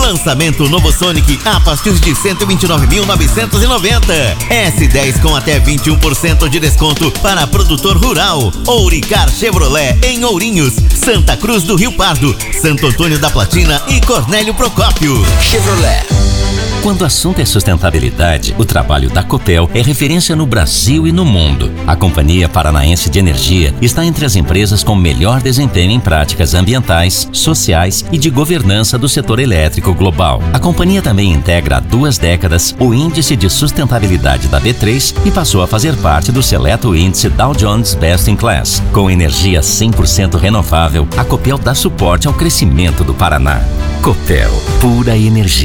Lançamento novo Sonic a partir de 129.990. S10 com até 21% de desconto para produtor rural. Ouricar Chevrolet em Ourinhos, Santa Cruz do Rio Pardo, Santo Antônio da Platina e Cornélio Procópio. Chevrolet. Quando o assunto é sustentabilidade, o trabalho da Copel é referência no Brasil e no mundo. A Companhia Paranaense de Energia está entre as empresas com melhor desempenho em práticas ambientais, sociais e de governança do setor elétrico global. A companhia também integra há 2 décadas o Índice de Sustentabilidade da B3 e passou a fazer parte do seleto índice Dow Jones Best in Class. Com energia 100% renovável, a Copel dá suporte ao crescimento do Paraná. Copel, pura energia.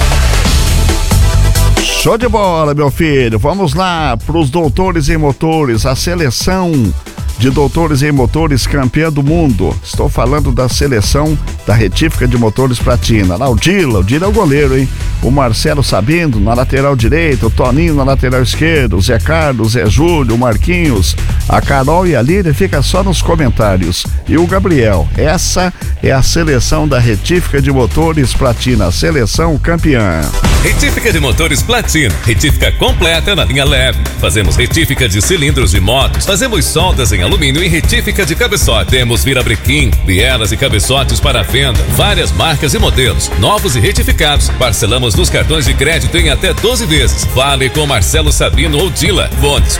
Show de bola, meu filho. Vamos lá para os doutores em motores, a seleção de doutores em motores campeã do mundo. Estou falando da seleção da retífica de motores Platina. Lá o Dila é o goleiro, hein? O Marcelo Sabino na lateral direita, o Toninho na lateral esquerda, o Zé Carlos, o Zé Júlio, o Marquinhos, a Carol e a Líria fica só nos comentários. E o Gabriel. Essa é a seleção da retífica de motores Platina, seleção campeã. Retífica de motores Platina, retífica completa na linha leve. Fazemos retífica de cilindros de motos, fazemos soldas em alumínio e retífica de cabeçote. Temos virabrequim, bielas e cabeçotes para venda, várias marcas e modelos, novos e retificados. Parcelamos nos cartões de crédito em até 12 vezes. Fale com Marcelo Sabino ou Dila. Fones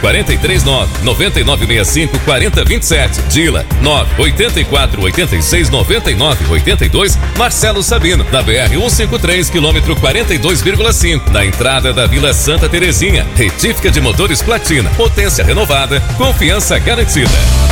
439-9965-4027. Dila 984-86-99-82. Marcelo Sabino, da BR-153, quilômetro 42,5, na entrada da Vila Santa Terezinha. Retífica de motores Platina, potência renovada, confiança garantida.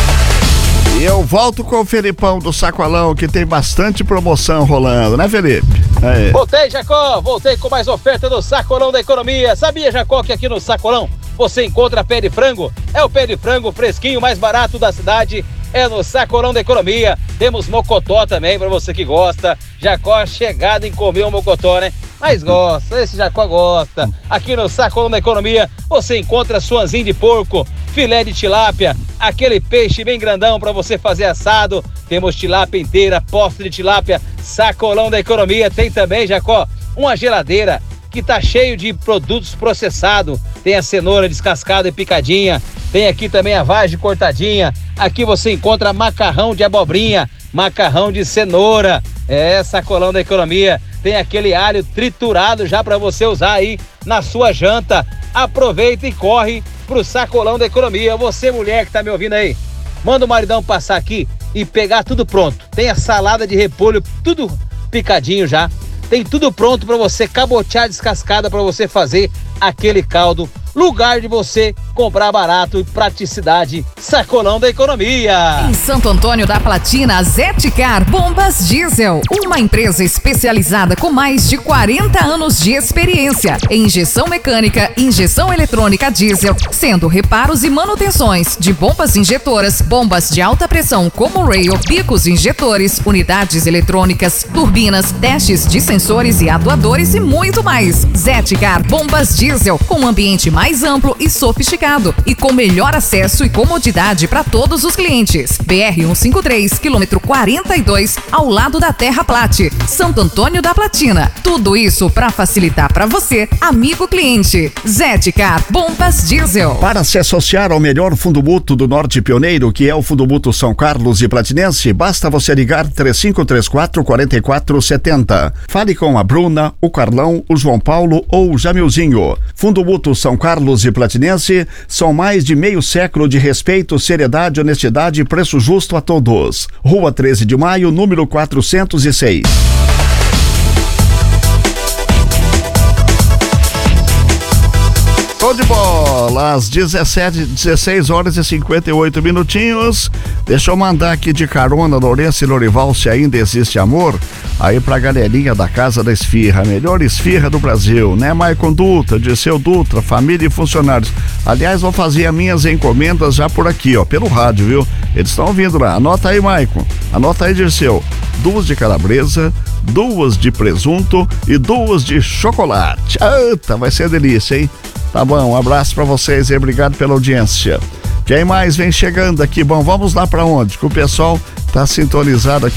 E eu volto com o Felipão do Sacolão, que tem bastante promoção rolando, né, Felipe? Aí. Voltei, Jacó, voltei com mais oferta do Sacolão da Economia. Sabia, Jacó, que aqui no Sacolão você encontra pé de frango? É o pé de frango fresquinho, mais barato da cidade. É no Sacolão da Economia. Temos mocotó também, pra você que gosta. Jacó chegado em comer um mocotó, né? Mas gosta, esse Jacó gosta. Aqui no Sacolão da Economia você encontra suanzinho de porco, filé de tilápia, aquele peixe bem grandão para você fazer assado. Temos tilápia inteira, posta de tilápia. Sacolão da Economia tem também, Jacó, uma geladeira que tá cheio de produtos processados. Tem a cenoura descascada e picadinha, tem aqui também a vagem cortadinha. Aqui você encontra macarrão de abobrinha, macarrão de cenoura. É, Sacolão da Economia tem aquele alho triturado já para você usar aí na sua janta. Aproveita e corre pro Sacolão da Economia. Você, mulher que tá me ouvindo aí, manda o maridão passar aqui e pegar tudo pronto. Tem a salada de repolho, tudo picadinho já. Tem tudo pronto para você cabotear descascada para você fazer aquele caldo. Lugar de você comprar barato e praticidade. Sacolão da Economia. Em Santo Antônio da Platina, Zetcar Bombas Diesel. Uma empresa especializada com mais de 40 anos de experiência em injeção mecânica, injeção eletrônica diesel, sendo reparos e manutenções de bombas injetoras, bombas de alta pressão como rail, bicos injetores, unidades eletrônicas, turbinas, testes de sensores e atuadores e muito mais. Zetcar Bombas Diesel, com um ambiente mais amplo e sofisticado e com melhor acesso e comodidade para todos os clientes. BR-153, quilômetro 42, ao lado da Terra Plate, Santo Antônio da Platina. Tudo isso para facilitar para você, amigo cliente. Zetcar Bombas Diesel. Para se associar ao melhor fundo mútuo do Norte Pioneiro, que é o Fundo Mútuo São Carlos e Platinense, basta você ligar 3534-4470. Fale com a Bruna, o Carlão, o João Paulo ou o Jamilzinho. Fundo Mútuo São Carlos e Platinense são mais de meio século de respeito, seriedade, honestidade e preço justo a todos. Rua 13 de Maio, número 406. Show de bola, às 16 horas e 58 minutinhos. Deixa eu mandar aqui de carona, Lourenço e Lorival, se ainda existe amor, aí pra galerinha da Casa da Esfirra, a melhor esfirra do Brasil, né, Maicon Dutra, Dirceu Dutra, família e funcionários. Aliás, vou fazer as minhas encomendas já por aqui, ó, pelo rádio, viu? Eles estão vindo lá. Anota aí, Maicon. Anota aí, Dirceu. 2 de calabresa, 2 de presunto e 2 de chocolate. Eita, vai ser delícia, hein? Tá bom, um abraço pra vocês e obrigado pela audiência. Quem mais vem chegando aqui? Bom, vamos lá pra onde? Que o pessoal tá sintonizado aqui.